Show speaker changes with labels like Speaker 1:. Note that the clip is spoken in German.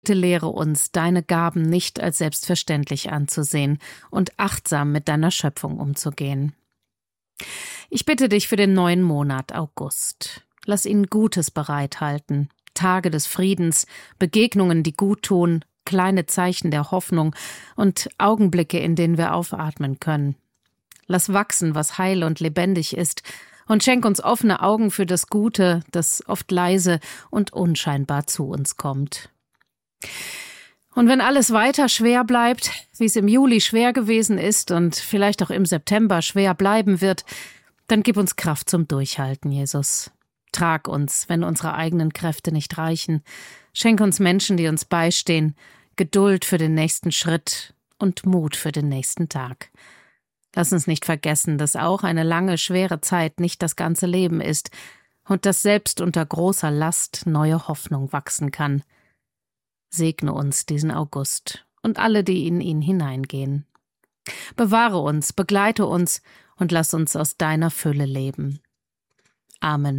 Speaker 1: Bitte lehre uns, deine Gaben nicht als selbstverständlich anzusehen und achtsam mit deiner Schöpfung umzugehen. Ich bitte dich für den neuen Monat August. Lass ihn Gutes bereithalten, Tage des Friedens, Begegnungen, die gut tun, kleine Zeichen der Hoffnung und Augenblicke, in denen wir aufatmen können. Lass wachsen, was heil und lebendig ist, und schenk uns offene Augen für das Gute, das oft leise und unscheinbar zu uns kommt. Und wenn alles weiter schwer bleibt, wie es im Juli schwer gewesen ist und vielleicht auch im September schwer bleiben wird, dann gib uns Kraft zum Durchhalten, Jesus. Trag uns, wenn unsere eigenen Kräfte nicht reichen. Schenk uns Menschen, die uns beistehen, Geduld für den nächsten Schritt und Mut für den nächsten Tag. Lass uns nicht vergessen, dass auch eine lange, schwere Zeit nicht das ganze Leben ist und dass selbst unter großer Last neue Hoffnung wachsen kann. Segne uns diesen August und alle, die in ihn hineingehen. Bewahre uns, begleite uns und lass uns aus deiner Fülle leben. Amen.